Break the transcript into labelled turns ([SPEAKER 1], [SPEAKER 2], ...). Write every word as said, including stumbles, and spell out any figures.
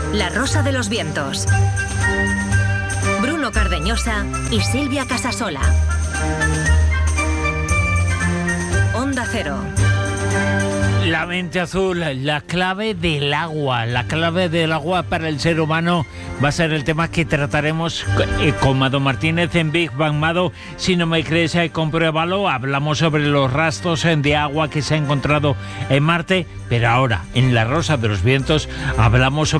[SPEAKER 1] La Rosa de los Vientos. Bruno Cardeñosa y Silvia Casasola. Onda Cero.
[SPEAKER 2] La mente azul, la clave del agua. La clave del agua para el ser humano va a ser el tema que trataremos con Mado Martínez en Big Bang. Mado, si no me crees, compruébalo. Hablamos sobre los rastros de agua que se ha encontrado en Marte, pero ahora, en La Rosa de los Vientos, hablamos sobre